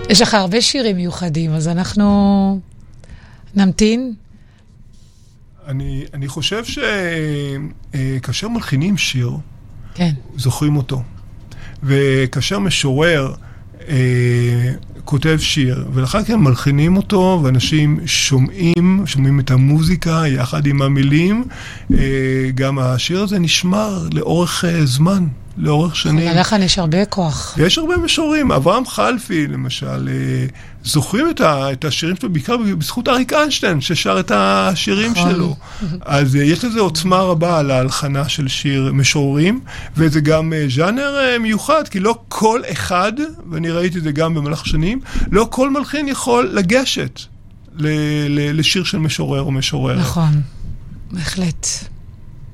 יש לך הרבה שירים מיוחדים, אז אנחנו נמתין. אני חושב שכאשר מלחינים שיר, כן. זוכרים אותו. וכאשר משורר כותב שיר, ולאחר כן מלחינים אותו, ואנשים שומעים את המוזיקה יחד עם המילים, גם השיר הזה נשמר לאורך זמן, לאורך שנים. ללחן יש הרבה כוח. יש הרבה משוררים. אברהם חלפי, למשל, זוכרים את השירים שלו, בעיקר בזכות אריק איינשטיין, ששר את השירים שלו. אז יש לזה עוצמה רבה על ההלחנה של שיר משוררים, וזה גם ז'אנר מיוחד, כי לא כל אחד, ואני ראיתי את זה גם במהלך שנים, לא כל מלחין יכול לגשת לשיר של משורר או משוררת. נכון, בהחלט.